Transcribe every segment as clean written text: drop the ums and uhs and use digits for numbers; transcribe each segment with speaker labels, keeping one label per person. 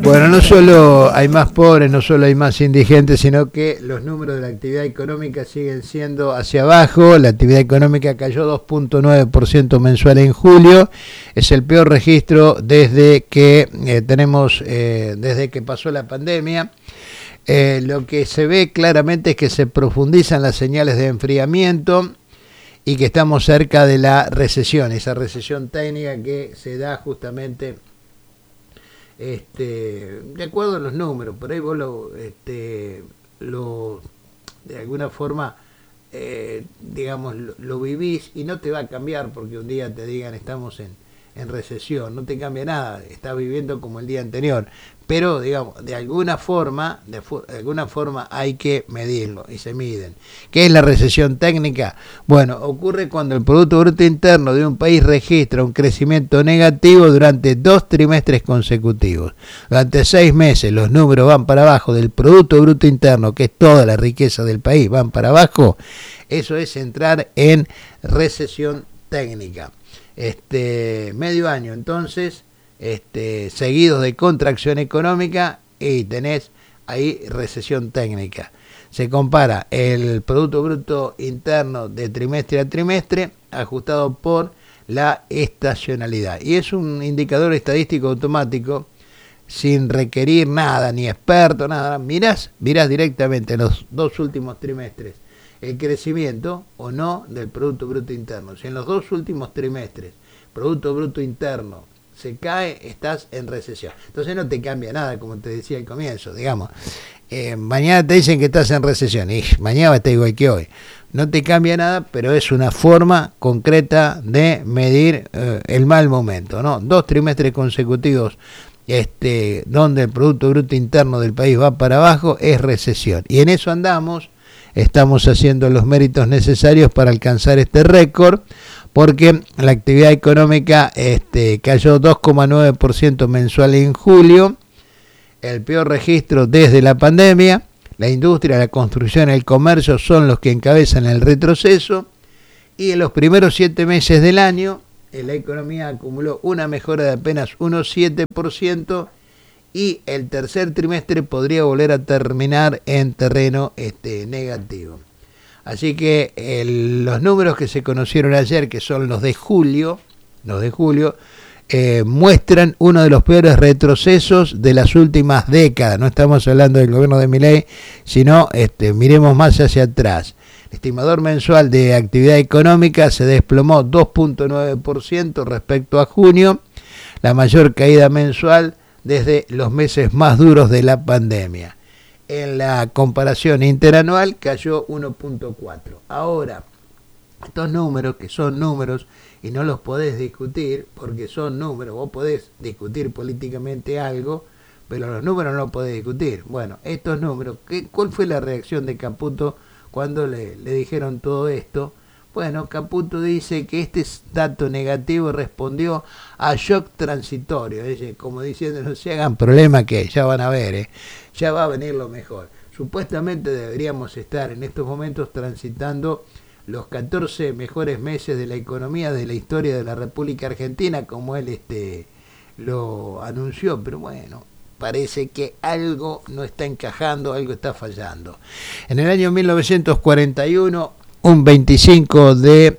Speaker 1: Bueno, no solo hay más pobres, no solo hay más indigentes, sino que los números de la actividad económica siguen siendo hacia abajo. La actividad económica cayó 2.9% mensual en julio. Es el peor registro desde que desde que pasó la pandemia. Lo que se ve claramente es que se profundizan las señales de enfriamiento y que estamos cerca de la recesión, esa recesión técnica que se da justamente de acuerdo a los números. Por ahí vos de alguna forma digamos lo vivís y no te va a cambiar porque un día te digan estamos en recesión, no te cambia nada, estás viviendo como el día anterior, pero digamos de alguna forma hay que medirlo y se miden. ¿Qué es la recesión técnica? Bueno, ocurre cuando el Producto Bruto Interno de un país registra un crecimiento negativo durante 2 trimestres consecutivos. Durante 6 meses los números van para abajo del Producto Bruto Interno, que es toda la riqueza del país, van para abajo. Eso es entrar en recesión técnica. Medio año entonces seguidos de contracción económica y tenés ahí recesión técnica. Se compara el Producto Bruto Interno de trimestre a trimestre ajustado por la estacionalidad y es un indicador estadístico automático sin requerir nada, ni experto, nada. Mirás directamente en los 2 últimos trimestres el crecimiento o no del Producto Bruto Interno. Si en los 2 últimos trimestres Producto Bruto Interno se cae, estás en recesión. Entonces no te cambia nada, como te decía al comienzo, digamos. Mañana te dicen que estás en recesión y mañana va a estar igual que hoy. No te cambia nada, pero es una forma concreta de medir el mal momento, ¿no? 2 trimestres consecutivos donde el Producto Bruto Interno del país va para abajo es recesión. Y en eso andamos. Estamos haciendo los méritos necesarios para alcanzar este récord, porque la actividad económica cayó 2,9% mensual en julio, el peor registro desde la pandemia. La industria, la construcción y el comercio son los que encabezan el retroceso, y en los primeros 7 meses del año la economía acumuló una mejora de apenas 1,7%, y el tercer trimestre podría volver a terminar en terreno negativo. Así que los números que se conocieron ayer, que son los de julio, muestran uno de los peores retrocesos de las últimas décadas. No estamos hablando del gobierno de Milei, sino miremos más hacia atrás. El estimador mensual de actividad económica se desplomó 2.9% respecto a junio, la mayor caída mensual desde los meses más duros de la pandemia. En la comparación interanual cayó 1.4. Ahora, estos números, que son números y no los podés discutir, porque son números, vos podés discutir políticamente algo, pero los números no los podés discutir. Bueno, estos números, ¿cuál fue la reacción de Caputo cuando le dijeron todo esto? Bueno, Caputo dice que este dato negativo respondió a shock transitorio, como diciendo, no se hagan problema que ya van a ver, ya va a venir lo mejor. Supuestamente deberíamos estar en estos momentos transitando los 14 mejores meses de la economía de la historia de la República Argentina, como él lo anunció, pero bueno, parece que algo no está encajando, algo está fallando. En el año 1941, un 25 de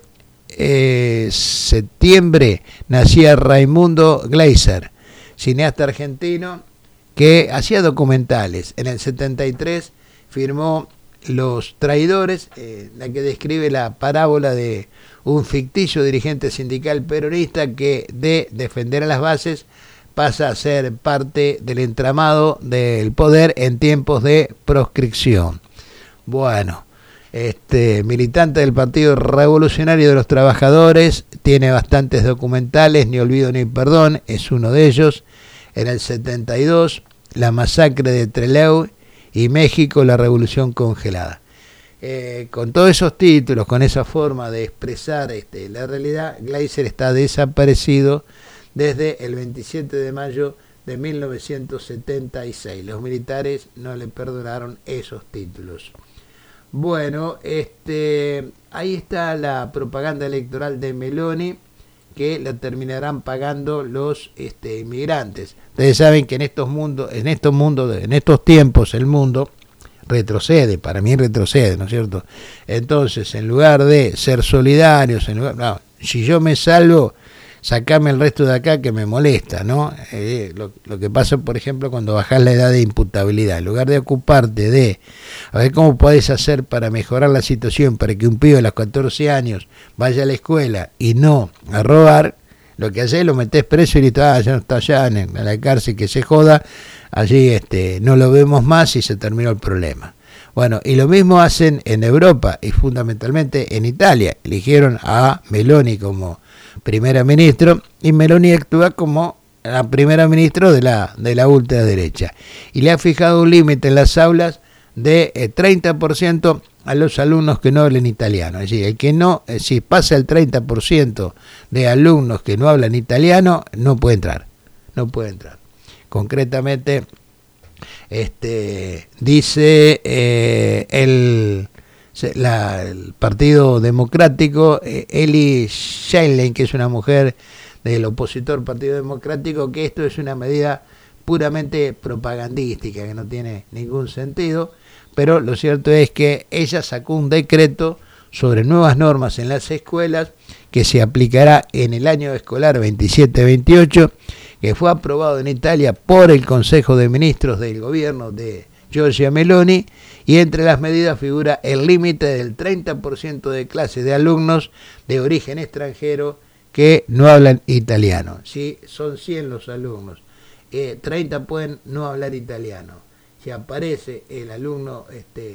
Speaker 1: septiembre, nacía Raimundo Gleiser, cineasta argentino que hacía documentales. En el 73 firmó Los Traidores, la que describe la parábola de un ficticio dirigente sindical peronista que de defender a las bases pasa a ser parte del entramado del poder en tiempos de proscripción. Bueno, militante del Partido Revolucionario de los Trabajadores, tiene bastantes documentales, Ni olvido ni perdón es uno de ellos. En el 72, la masacre de Trelew, y México, la revolución congelada. Con todos esos títulos, con esa forma de expresar la realidad, Gleiser está desaparecido desde el 27 de mayo de 1976. Los militares no le perdonaron esos títulos. Bueno, ahí está la propaganda electoral de Meloni, que la terminarán pagando los inmigrantes. Ustedes saben que en estos tiempos el mundo retrocede, para mí retrocede, ¿no es cierto? Entonces, en lugar de ser solidarios, si yo me salvo, sacame el resto de acá que me molesta, ¿no? Lo que pasa, por ejemplo, cuando bajás la edad de imputabilidad, en lugar de ocuparte de a ver cómo podés hacer para mejorar la situación, para que un pibe a los 14 años vaya a la escuela y no a robar, lo que haces lo metés preso y listo, ya no está allá en la cárcel, que se joda, allí no lo vemos más y se terminó el problema. Bueno, y lo mismo hacen en Europa y fundamentalmente en Italia. Eligieron a Meloni como primera ministro y Meloni actúa como la primera ministra de la ultraderecha. Y le ha fijado un límite en las aulas de 30% a los alumnos que no hablen italiano. Es decir, el que no, si pasa el 30% de alumnos que no hablan italiano, no puede entrar. No puede entrar. Concretamente, dice el Partido Democrático, Ellie Schlein, que es una mujer del opositor Partido Democrático, que esto es una medida puramente propagandística, que no tiene ningún sentido, pero lo cierto es que ella sacó un decreto sobre nuevas normas en las escuelas que se aplicará en el año escolar 27-28, que fue aprobado en Italia por el Consejo de Ministros del gobierno de Giorgia Meloni, y entre las medidas figura el límite del 30% de clases de alumnos de origen extranjero que no hablan italiano. ¿Sí? Son 100 los alumnos, 30 pueden no hablar italiano. Si aparece el alumno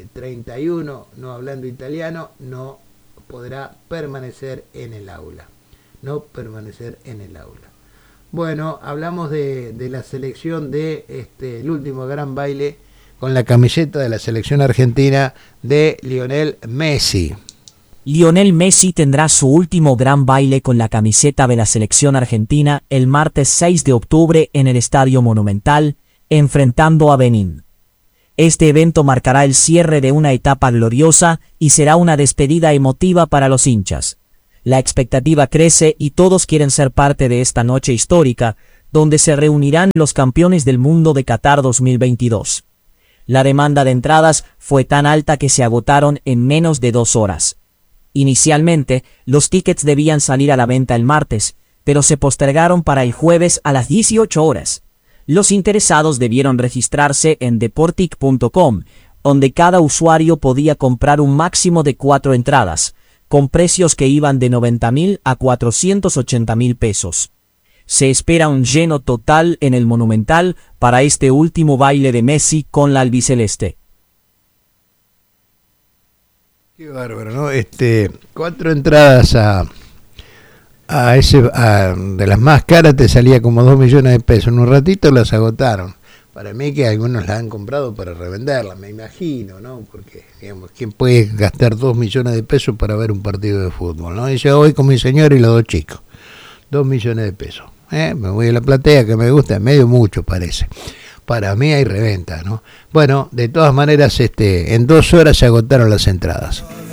Speaker 1: 31 no hablando italiano, no podrá permanecer en el aula. No permanecer en el aula. Bueno, hablamos de la selección de el último gran baile con la camiseta de la selección argentina de Lionel Messi.
Speaker 2: Lionel Messi tendrá su último gran baile con la camiseta de la selección argentina el martes 6 de octubre en el Estadio Monumental, enfrentando a Benín. Este evento marcará el cierre de una etapa gloriosa y será una despedida emotiva para los hinchas. La expectativa crece y todos quieren ser parte de esta noche histórica, donde se reunirán los campeones del mundo de Qatar 2022. La demanda de entradas fue tan alta que se agotaron en menos de 2 horas. Inicialmente, los tickets debían salir a la venta el martes, pero se postergaron para el jueves a las 18 horas. Los interesados debieron registrarse en deportic.com, donde cada usuario podía comprar un máximo de 4 entradas, con precios que iban de 90.000 a 480.000 pesos. Se espera un lleno total en el Monumental para este último baile de Messi con la albiceleste.
Speaker 1: Qué bárbaro, ¿no? 4 entradas de las más caras te salía como 2 millones de pesos. En un ratito las agotaron. Para mí que algunos las han comprado para revenderla, me imagino, ¿no? Porque, digamos, ¿quién puede gastar 2 millones de pesos para ver un partido de fútbol, no? Y yo voy con mi señor y los 2 chicos. 2 millones de pesos. Me voy a la platea, que me gusta, medio mucho parece. Para mí hay reventa, ¿no? Bueno, de todas maneras, en 2 horas se agotaron las entradas.